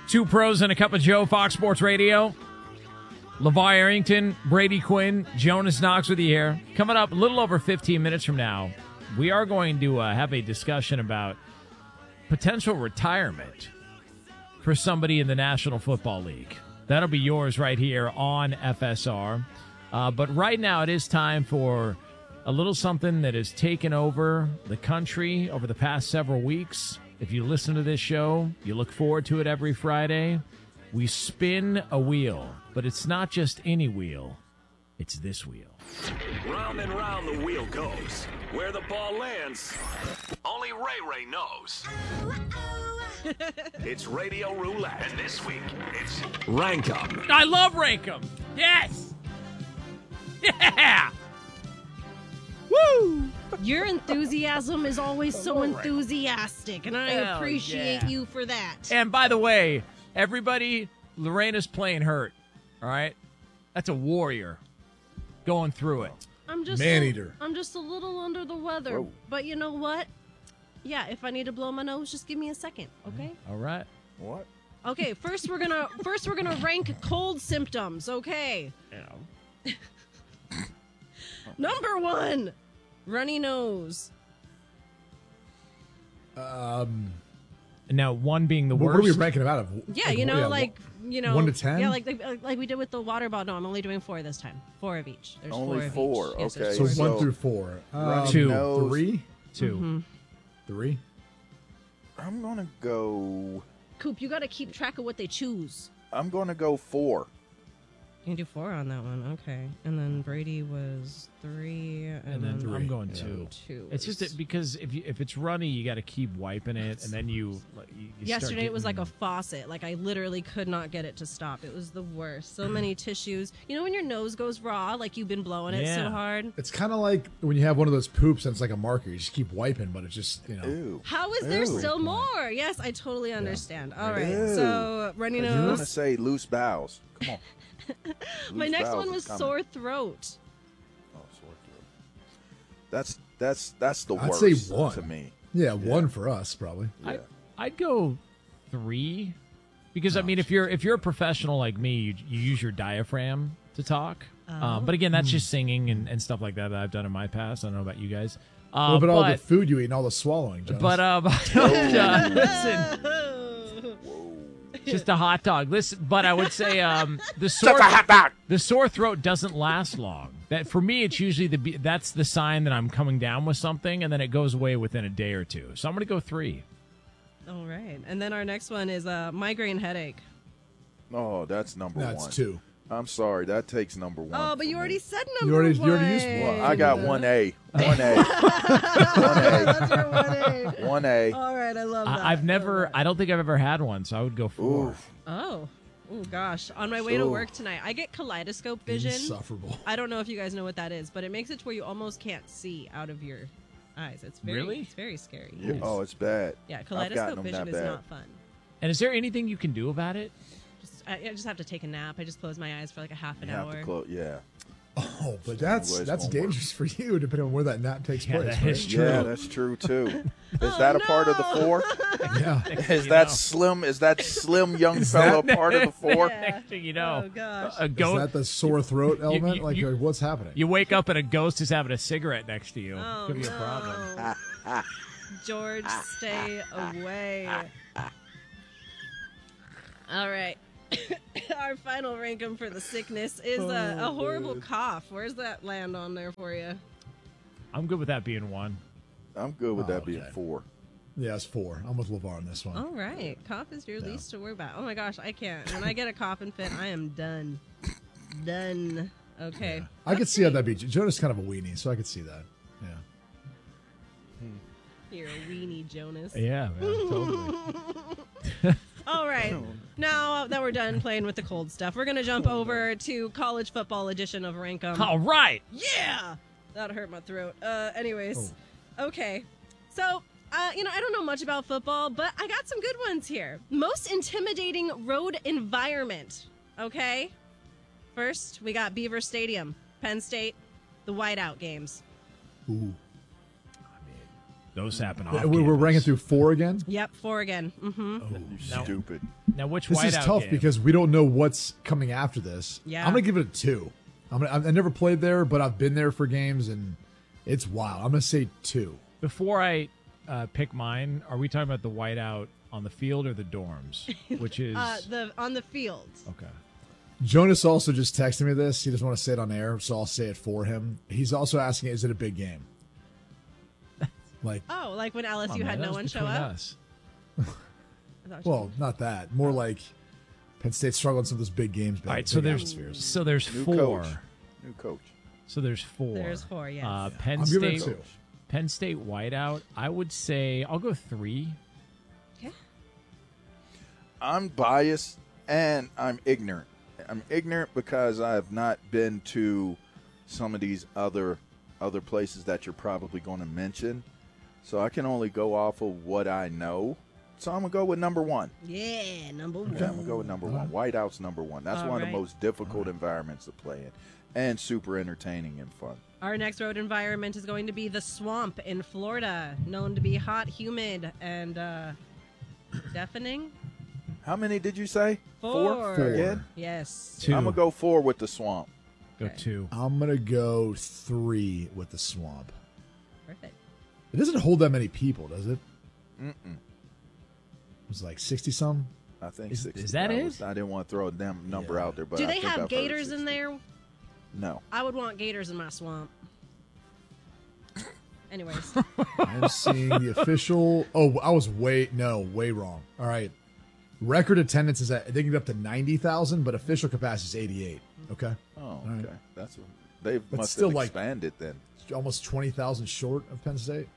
Two pros and a cup of Joe, Fox Sports Radio. LeVar Arrington, Brady Quinn, Jonas Knox with you here. Coming up a little over 15 minutes from now, we are going to have a discussion about potential retirement for somebody in the National Football League. That'll be yours right here on FSR. But right now it is time for a little something that has taken over the country over the past several weeks. If you listen to this show, you look forward to it every Friday. We spin a wheel, but it's not just any wheel. It's this wheel. Round and round the wheel goes. Where the ball lands, only Ray knows. It's Radio Roulette. And this week, it's Rank 'em. I love Rank 'em. Yes! Yeah! Woo! Your enthusiasm is always so enthusiastic, and I Hell appreciate yeah. you for that. And by the way, everybody, Lorena's playing hurt. All right? That's a warrior going through it. I'm just Man-eater. I'm just a little under the weather. Whoa. But you know what? Yeah, if I need to blow my nose, just give me a second, okay? All right. What? Okay, first we're gonna rank cold symptoms, okay? Number 1, runny nose. Now, one being the What worst. are we ranking them out of? Yeah, you know, like 1 to 10? Yeah, like we did with the water bottle. No, I'm only doing 4 this time. 4 of each. There's Only 4 of 4, each. Yes, okay. there's So 4 of 1 each. through 4. Runny 2. nose. 3? 2. 3? I'm going to go... Coop, you got to keep track of what they choose. I'm going to go 4. You can do 4 on that one, okay. And then Brady was 3, and then three. I'm going Yeah. 2. 2. It's just that because if it's runny, you got to keep wiping it, and then you start Yesterday it was like getting- a faucet. Like I literally could not get it to stop. It was the worst. So many tissues. You know when your nose goes raw, like you've been blowing it so Yeah. hard? It's kind of like when you have one of those poops and it's like a marker. You just keep wiping, but it's just, Ew. How is there Ew. still more? Yes, I totally understand. All right. Ew. So runny You're going to nose. say loose bowels. Come on. My Loose next bowels one is was coming. sore throat. Oh, sore throat. That's the I'd worst say 1. to me. Yeah, 1 for us, probably. Yeah. I'd go 3 because I mean if you're a professional like me, you use your diaphragm to talk. But again, that's just singing and stuff like that I've done in my past. I don't know about you guys. What about all the food you eat and all the swallowing, Jonas? Listen, just a hot dog. Listen, but I would say the sore throat doesn't last long. That for me, it's usually that's the sign that I'm coming down with something, and then it goes away within a day or 2. So I'm going to go 3. All right. And then our next one is migraine headache. Oh, that's number 1. That's 2. I'm sorry. That takes number 1. Oh, but for you already me. said number already one. used one. I got 1A. 1A. That's your 1A. 1A. All right, I love that. I don't think I've ever had one, so I would go 4. Oof. Oh gosh. On my way to So- work tonight, I get kaleidoscope vision. Insufferable. I don't know if you guys know what that is, but it makes it to where you almost can't see out of your eyes. It's Really? very scary. Yeah. Oh, it's bad. Yeah, I've kaleidoscope gotten them vision that is bad. not fun. And is there anything you can do about it? I just have to take a nap. I just close my eyes for like a half an You have hour. to close. Yeah. Oh, but that's Anyways, that's won't dangerous for you, depending on where that nap takes Yeah, place. that is right? true. Yeah, that's true too. Is that a part of the 4? Yeah. Is that slim young fellow part of the 4? Yeah. Next thing you know, Oh, gosh. a Is ghost. that the sore throat element? What's happening? You wake up and a ghost is having a cigarette next to you. Oh, Could be a problem. no. George, stay away. All right. Our final rankum for the sickness is a horrible cough. Where's that land on there for you? I'm good with that being 1. I'm good with that being okay. 4. Yeah, it's 4. I'm with LeVar on this one. All right. Cough is your least to worry about. Oh, my gosh. I can't. When I get a coughing fit, I am done. Done. Okay. I could see how that'd be. Jonas is kind of a weenie, so I could see that. Yeah. You're a weenie, Jonas. Yeah, man, totally. All right. Now that we're done playing with the cold stuff, we're going to jump over to college football edition of Rankum. All right. Yeah! That hurt my throat. Anyways. Okay. So, I don't know much about football, but I got some good ones here. Most intimidating road environment. Okay? First, we got Beaver Stadium, Penn State, the whiteout games. Ooh. Those happen off We're campus. ranking through 4 again. Yep, 4 again. Mm-hmm. You stupid. Now, which This whiteout is tough game? because we don't know what's coming after this. Yeah. I'm gonna give it a 2. I never played there, but I've been there for games, and it's wild. I'm gonna say 2. Before I pick mine, are we talking about the whiteout on the field or the dorms? Which is On the field. okay. Jonas also just texted me this. He doesn't want to say it on air, so I'll say it for him. He's also asking, is it a big game? Like, Oh, like when LSU Come on, had man, that no was one show between up? us. I thought you- well, not that. More like Penn State struggled in some of those big games. All right, so there's New 4. coach. New coach. So there's 4. There's 4, yes. Penn I'm giving State. it 2. Penn State whiteout. I would say I'll go 3. Okay. I'm biased and I'm ignorant. I'm ignorant because I have not been to some of these other places that you're probably going to mention. So I can only go off of what I know. So I'm going to go with number 1. Yeah, number 1. Okay, I'm going to go with number 1. Whiteout's number 1. That's All one of right. the most difficult environments to play in and super entertaining and fun. Our next road environment is going to be the Swamp in Florida, known to be hot, humid, and deafening. How many did you say? 4. Again? Yes. 2. I'm going to go 4 with the Swamp. Go Okay. 2. I'm gonna go 3 with the Swamp. Perfect. It doesn't hold that many people, does it? It was like 60 some. I think Is 60. that I it? I didn't want to throw a damn number out there, but Do I they think have I've heard gators in 60. there? No. I would want gators in my swamp. Anyways. I'm seeing the official. Oh, I was way wrong. All right, record attendance is at they can get up to 90,000, but official capacity is 88. Okay, Oh, right. okay. That's what they But must still, have like- expanded then. almost 20,000 short of Penn State.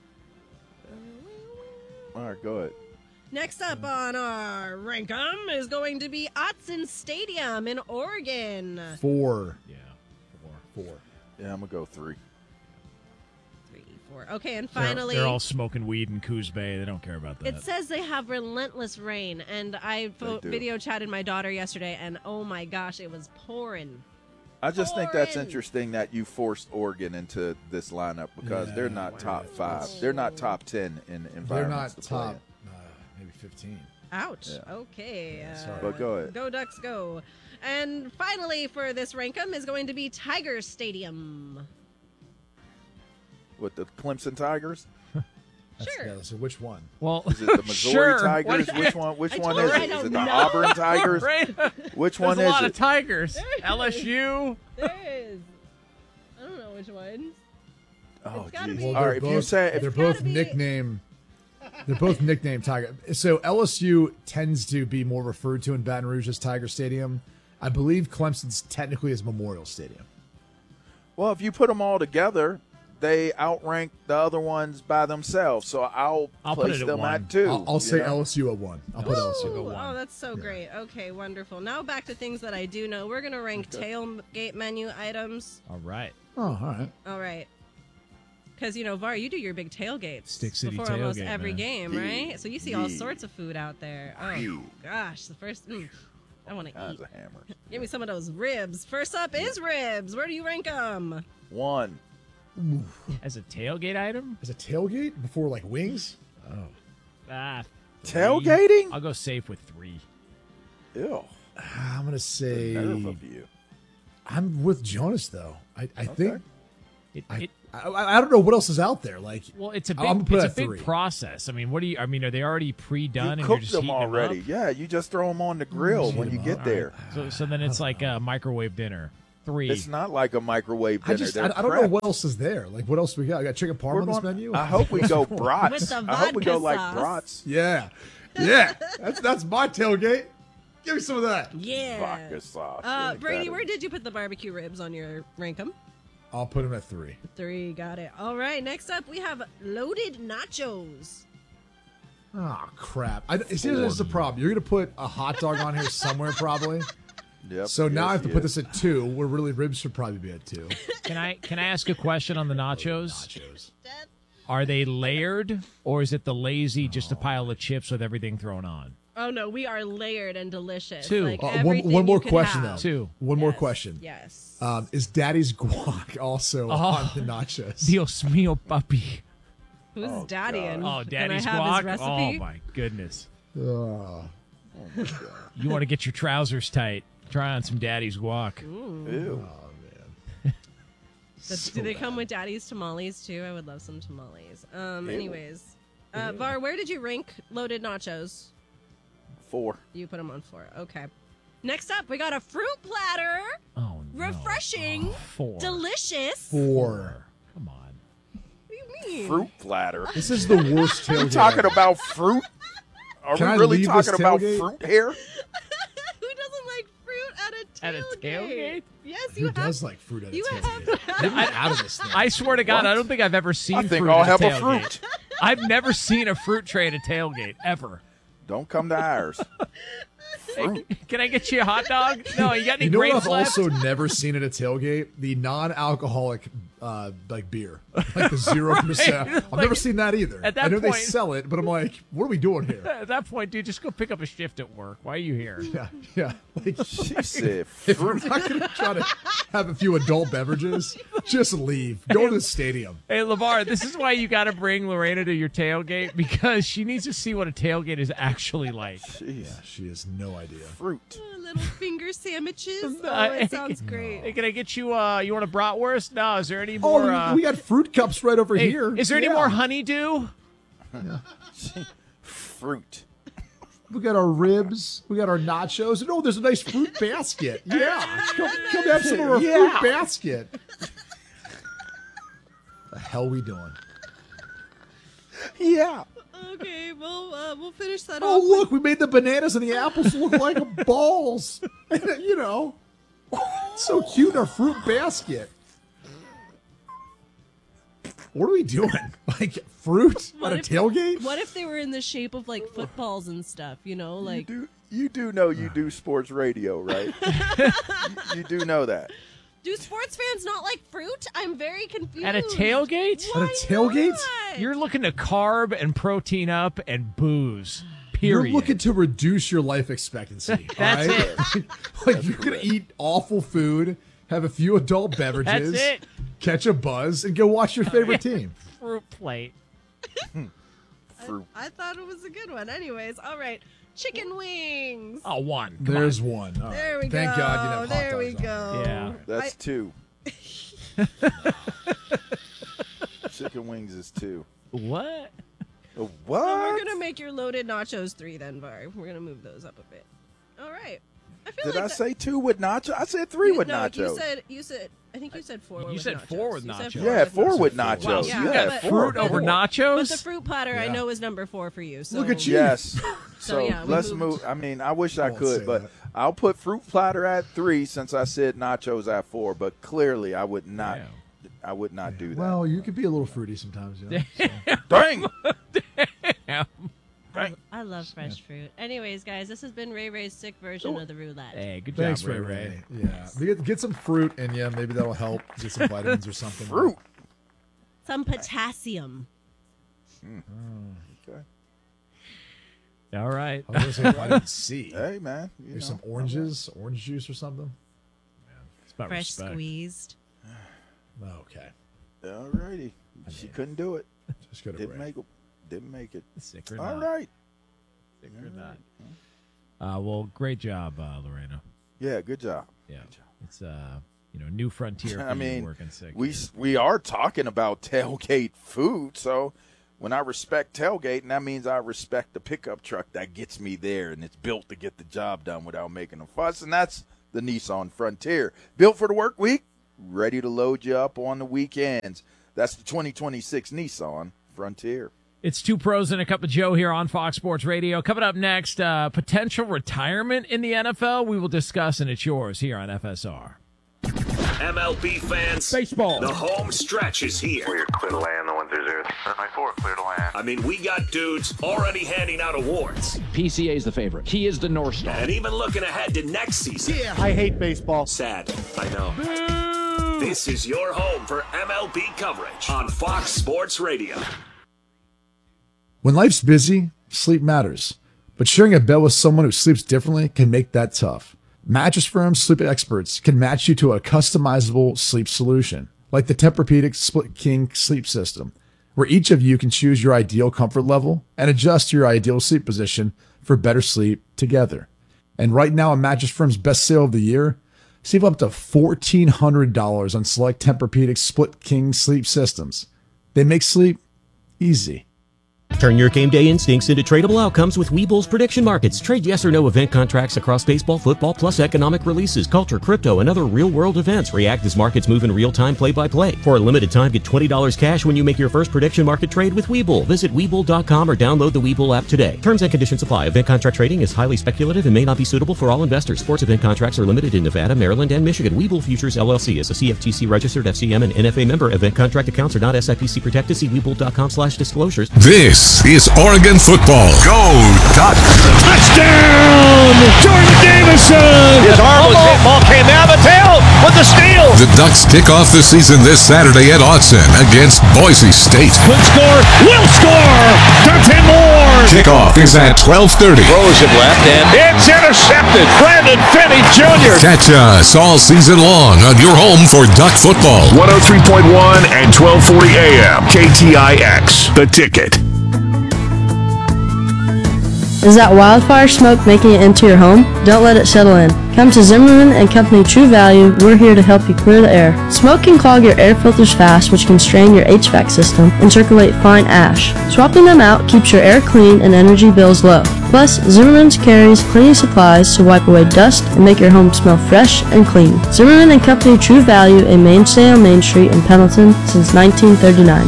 All right, go ahead. Next up on our Rankum is going to be Autzen Stadium in Oregon. 4. Yeah. 4. Yeah, I'm gonna go 3. 3, 4. Okay, and They're- finally, they're all smoking weed in Coos Bay. They don't care about that. it says they have relentless rain, and I They do. video chatted my daughter yesterday, and oh my gosh, it was pouring. I just think that's Oregon. interesting that you forced Oregon into this lineup because Yeah, they're not top 5. They're not top 10 in They're environments not to play top. in. Maybe 15. Ouch. Yeah. Okay. sorry. But go ahead. Go Ducks, go. And finally for this Rankum is going to be Tiger Stadium. With the Clemson Tigers, Sure. Yeah, so which one? Well, is it the Missouri sure. Tigers? What- Which one? Which I one told is her I it? Is don't it the know. Auburn Tigers? Right? Which There's one a is lot it? of Tigers. LSU. There is. I don't know which ones. Oh, It's gotta geez. be- All they're right, if you say they're if, both gotta be- nickname. They're both nicknamed Tiger. So LSU tends to be more referred to in Baton Rouge as Tiger Stadium. I believe Clemson's technically is Memorial Stadium. well, if you put them all together, they outrank the other ones by themselves. So I'll I'll put place it at them 1. at 2. I'll you say know? LSU at 1. I'll put LSU. go Ooh, one. oh, that's so great. Okay, wonderful. Now back to things that I do know. We're going to rank tailgate menu items. All right. Oh, all right. All right. Because, you know, Var, you do your big tailgates Stick City before almost tailgate, every man. game, Yeah. right? So you see all Yeah. sorts of food out there. Oh, Yeah. gosh. The first... I want to Kinds eat. of hammers. Give me some of those ribs. First up is ribs. Where do you rank them? 1. As a tailgate item? Is a tailgate before like wings? Ah, 3. Tailgating? I'll go safe with 3. Ew. I'm gonna say Nerve of you. I'm with Jonas though. I think It, I don't know what else is out there. Like, well, it's a I'm gonna big, put it's it a at big 3. process. I mean, what do you? I mean, are they already pre-done You and you're cooked just them heating already. Them up? Yeah, you just throw them on the grill when you them get up. there. So then it's like a microwave dinner. 3. It's not like a microwave dinner. I don't know They're what else is there. Like, what else we got? I got chicken parm We're on this going- menu. I hope we go brats. With the I hope we go vodka like sauce. brats. Yeah, yeah. That's my tailgate. Give me some of that. Yeah. Vodka sauce. Yeah, Brady, got where it. did you put the barbecue ribs on your rankum? I'll put him at 3. 3, got it. All right, next up we have loaded nachos. Oh crap! See, this is the problem. You're gonna put a hot dog on here somewhere, probably. Yep, So now I have to yes, put yes. this at 2, where really ribs should probably be at 2. Can I ask a question on the nachos? Nachos. Are they layered or is it the lazy just a pile of chips with everything thrown on? Oh no, we are layered and delicious. 2. Like One everything more you could question have. though. 2. One more Yes, question. Yes. Is Daddy's guac also on the nachos? Dios mío, papi. Who's Daddy in? Oh, Daddy's Can I have guac. his recipe? Oh my goodness. Oh, You want to get your trousers tight? Try on some Daddy's guac. Ew. Do they come with Daddy's tamales too? I would love some tamales. Anyways, Var, where did you rank loaded nachos? 4. You put them on 4. Okay. Next up, we got a fruit platter. Oh no. Refreshing, 4. delicious. 4. Come on. What do you mean? Fruit platter. This is the worst tailgate. You talking about fruit? Are Can I we really leave talking this about tailgate? fruit here? Who doesn't like fruit at a At a tailgate? tailgate? Yes, Who you have. does like fruit at a You tailgate? have. Get me out of this thing. I swear to God, What? I don't think I've ever seen I think fruit I'll at have a tailgate. fruit. I've never seen a fruit tray at a tailgate, ever. Don't come to ours. Hey, can I get you a hot dog? No, you got any You know what grapes I've left? also never seen at a tailgate? The non-alcoholic like beer, like the 0%. I've never seen that either. at that I know they point- sell it, but I'm like, what are we doing here? At that point, dude, just go pick up a shift at work. Why are you here? Yeah. Like, She said if we're fruit. not going to try to have a few adult beverages, just leave. Go to the stadium. Hey, LeVar, this is why you got to bring Lorena to your tailgate, because she needs to see what a tailgate is actually like. Jeez. Yeah, she has no idea. Fruit. Little finger sandwiches. Oh, Uh, it sounds great. Hey, can I get you, you want a bratwurst? No, is there any more? Oh, we got fruit cups right over hey, here. is there any Yeah. more honeydew? Fruit. We got our ribs. We got our nachos. And oh, there's a nice fruit basket. Yeah. Come have some of our fruit basket. The hell we doing? Yeah. Okay, well, we'll finish that Oh, off. look, we made the bananas and the apples look like balls. You know. So cute in our fruit basket. What are we doing? Like fruit at a tailgate? What if they were in the shape of like footballs and stuff? You know, like You do know you do sports radio, right? you do know that. do sports fans not like fruit? I'm very confused. At a tailgate? At a tailgate? Not? You're looking to carb and protein up and booze. Period. You're looking to reduce your life expectancy. That's all right? Like you're gonna eat awful food, have a few adult beverages, That's it. catch a buzz, and go watch your favorite team. Fruit plate. Fruit. I thought it was a good one. Anyways, all right. Chicken wings. Oh, one. Come There's on. one. All There right. we go. Thank God you didn't have hot There we dogs on go. Yeah. That's 2. Chicken wings is 2. What? A So what? we're gonna make your loaded nachos 3 then, Var. We're gonna move those up a bit. All right. I feel Did like I that- say 2 with nacho? I said 3 with no, nachos. You said. I think you said 4. You with said nachos. 4 with You said nachos. Yeah, 4 with Wow, nachos. so Yeah, you yeah, got but- fruit but- over But nachos? the fruit platter I Yeah. know is number 4 for you. So Look at you. Yes. So yeah, we let's moved. move. I mean, I wish I won't could, say but that. I'll put fruit platter at 3 since I said nachos at 4. But clearly, I would not. Damn. I would not do that. Well, you can be a little fruity sometimes. You know? Dang. Yeah. Dang. I love fresh fruit. Anyways, guys, this has been Ray Ray's sick version of the roulette. Hey, good Thanks, job, Ray Ray. Ray. Yeah, get some fruit in you. Maybe that'll help. Get some vitamins or something. Fruit. Some potassium. Okay. All right. I was gonna say vitamin C. Hey, man. You There's know. some oranges, orange juice or something. It's about Fresh respect. squeezed. Okay, All righty. She couldn't do it. just go to Didn't Ray. make it. Didn't make it. Sick or All not. right. Sick or not. Well, great job, Lorena. Yeah. Good job. Yeah. It's new frontier for I you mean, working sick. we are talking about tailgate food, so when I respect tailgate, and that means I respect the pickup truck that gets me there, and it's built to get the job done without making a fuss, and that's the Nissan Frontier, built for the work week, ready to load you up on the weekends. That's the 2026 Nissan Frontier. It's Two Pros and a Cup of Joe here on Fox Sports Radio. Coming up next, potential retirement in the NFL. We will discuss, and it's yours here on FSR. MLB fans, Baseball. the home stretch is here. Clear to land, the 130. 9-4, clear to land. I mean, we got dudes already handing out awards PCA is the favorite. He is the North Star. and even looking ahead to next season. I hate baseball. Sad, I know. This is your home for MLB coverage on Fox Sports Radio. When life's busy, sleep matters. But sharing a bed with someone who sleeps differently can make that tough. Mattress Firm sleep experts can match you to a customizable sleep solution, like the Tempur-Pedic Split King sleep system. where each of you can choose your ideal comfort level and adjust your ideal sleep position for better sleep together. And right now, on Mattress Firm's best sale of the year, save up to $1,400 on select Tempur-Pedic split king sleep systems. They make sleep easy. Turn your game day instincts into tradable outcomes with Webull's prediction markets. Trade yes or no event contracts across baseball, football, plus economic releases, culture, crypto, and other real-world events. React as markets move in real time, play-by-play. For a limited time, get $20 cash when you make your first prediction market trade with Webull. Visit Webull.com or download the Webull app today. Terms and conditions apply. Event contract trading is highly speculative and may not be suitable for all investors. Sports event contracts are limited in Nevada, Maryland, and Michigan. Webull Futures LLC is a CFTC-registered FCM and NFA member. Event contract accounts are not SIPC protected. See Webull.com/disclosures. This is Oregon football. Go Ducks! Touchdown! Jordan Davison! His arm was hit. Ball came down the tail with the steal. The Ducks kick off the season this Saturday at Autzen against Boise State. Could score, will score! Dante Moore! Kickoff is at 12:30. Throws it left and it's intercepted. Brandon Finney Jr. Catch us all season long on your home for Duck football. 103.1 and 1240 AM. KTIX. The Ticket. Is that wildfire smoke making it into your home? Don't let it settle in. Come to Zimmerman and Company True Value. We're here to help you clear the air. Smoke can clog your air filters fast, which can strain your HVAC system and circulate fine ash. Swapping them out keeps your air clean and energy bills low. Plus, Zimmerman's carries cleaning supplies to wipe away dust and make your home smell fresh and clean. Zimmerman and Company True Value, a mainstay on Main Street in Pendleton since 1939.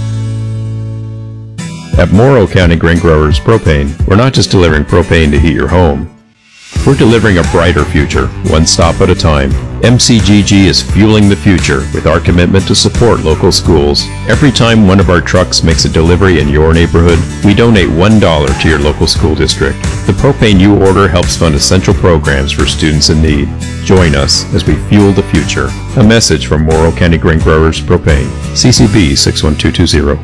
At Morrow County Grain Growers Propane, we're not just delivering propane to heat your home. We're delivering a brighter future, one stop at a time. MCGG is fueling the future with our commitment to support local schools. Every time one of our trucks makes a delivery in your neighborhood, we donate $1 to your local school district. The propane you order helps fund essential programs for students in need. Join us as we fuel the future. A message from Morrow County Grain Growers Propane. CCB 61220.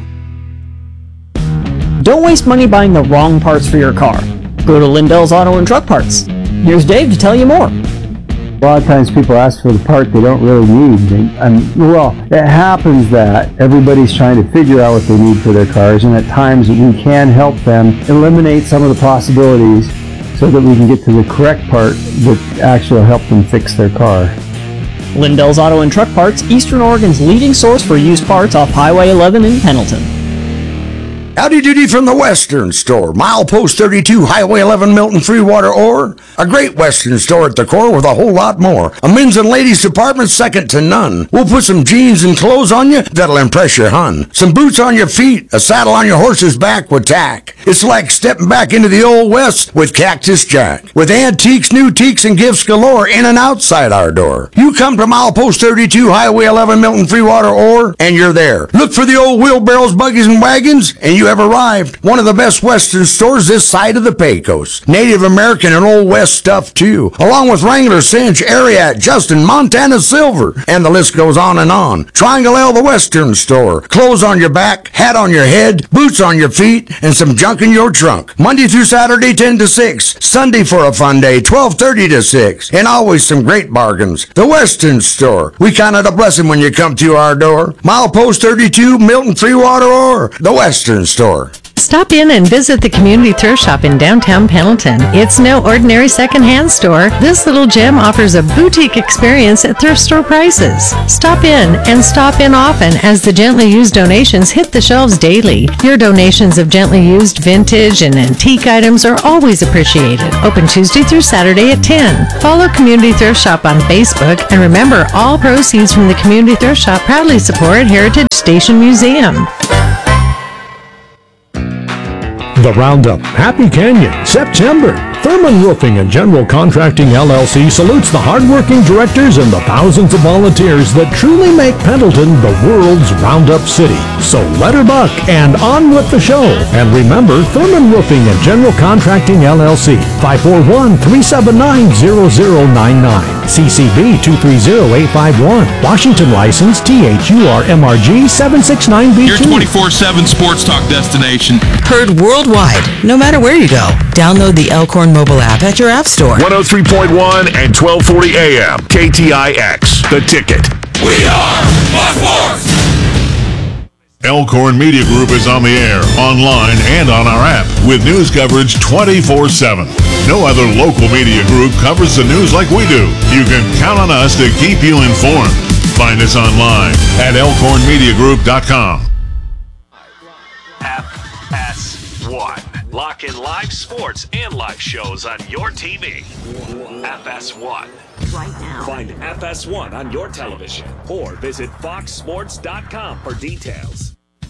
Don't waste money buying the wrong parts for your car. Go to Lindell's Auto and Truck Parts. Here's Dave to tell you more. A lot of times people ask for the part they don't really need. It happens that everybody's trying to figure out what they need for their cars, and at times we can help them eliminate some of the possibilities so that we can get to the correct part that actually will help them fix their car. Lindell's Auto and Truck Parts, Eastern Oregon's leading source for used parts off Highway 11 in Pendleton. Howdy doody from the Western Store. Milepost 32, Highway 11, Milton Freewater Ore. A great Western store at the core with a whole lot more. A men's and ladies department second to none. We'll put some jeans and clothes on you that'll impress your hun. Some boots on your feet, a saddle on your horse's back with tack. It's like stepping back into the old West with Cactus Jack. With antiques, new teaks, and gifts galore in and outside our door. You come to Milepost 32, Highway 11, Milton Freewater Ore, and you're there. Look for the old wheelbarrows, buggies, and wagons, and you have arrived. One of the best Western stores this side of the Pecos. Native American and Old West stuff too, along with Wrangler, Cinch, Ariat, Justin, Montana Silver, and the list goes on and on. Triangle L, the Western Store. Clothes on your back, hat on your head, boots on your feet, and some junk in your trunk. Monday through Saturday, 10 to 6. Sunday for a fun day, 12:30 to 6. And always some great bargains. The Western Store. We count it a blessing when you come to our door. Milepost 32, Milton Freewater Ore. The Western Store. Stop in and visit the Community Thrift Shop in downtown Pendleton. It's no ordinary secondhand store. This little gem offers a boutique experience at thrift store prices. Stop in and stop in often as the gently used donations hit the shelves daily. Your donations of gently used vintage and antique items are always appreciated. Open Tuesday through Saturday at 10. Follow Community Thrift Shop on Facebook, and remember, all proceeds from the Community Thrift Shop proudly support Heritage Station Museum. The Roundup, Happy Canyon, September. Thurman Roofing and General Contracting LLC salutes the hardworking directors and the thousands of volunteers that truly make Pendleton the world's Roundup city. So let her buck and on with the show. And remember, Thurman Roofing and General Contracting LLC, 541-379-0099. CCB 230851. Washington license THURMRG 769B2. Your 24/7 sports talk destination. Heard worldwide, no matter where you go. Download the Elkhorn mobile app at your app store. 103.1 and 1240 AM. KTIX. The Ticket. We are Fox Sports. Elkhorn Media Group is on the air, online, and on our app with news coverage 24/7. No other local media group covers the news like we do. You can count on us to keep you informed. Find us online at elkhornmediagroup.com. FS1. Lock in live sports and live shows on your TV. FS1. Right now. Find FS1 on your television or visit foxsports.com for details.